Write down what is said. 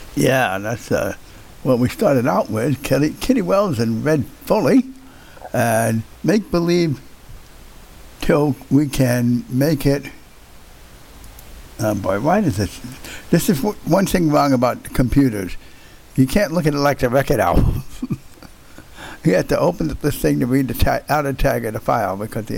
Yeah, that's what we started out with. Kitty Wells and Red Foley, and make believe till we can make it. Boy, why does this? This is one thing wrong about computers. You can't look at it like the record album. You have to open up this thing to read the outer tag of the file because the